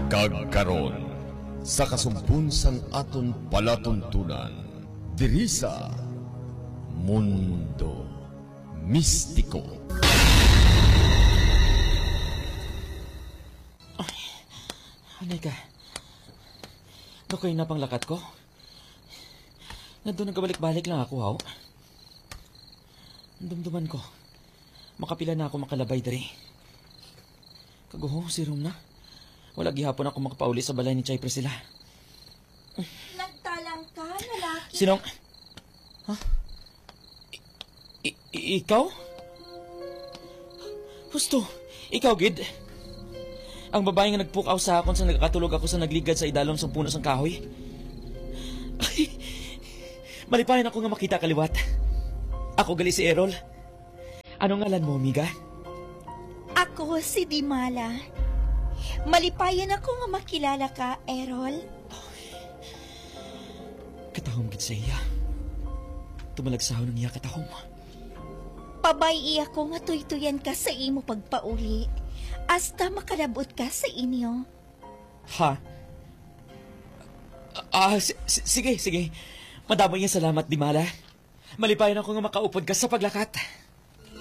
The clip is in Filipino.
Kagkaron sa kasumpon sang aton palatuntunan diri sa Mundo Mistiko. Anay ka. Nakoy na pang lakat ko. Nandun nagkabalik-balik lang ako, haw. Dumduman ko. Makapila na ako makalabay dari. Kaguho, si Rom na. Wala gihapon ako makapauli sa balay ni Chay Priscilla. Nagtalang ka, lalaki. Sinong? Ha? Ikaw? Husto, ikaw, Gid. Ang babae nga nagpukaw sa akon sa nagkatulog ako sa nagligad sa idalom sa puno sang kahoy. Ay, malipayan ako nga makita kaliwat. Ako gali si Errol. Anong ngalan mo, Miga? Ako si Dimala. Malipayan ako nga makilala ka, Errol. Katahom gid sa iya. Tumalagsaw ng iya katahom. Pabay ako nga tuytuyan ka sa imo pagpauli. Hasta makalabot ka sa inyo. Ha? Sige. Madamay nga salamat, Dimala. Malipayan ako nga makaupod ka sa paglakat.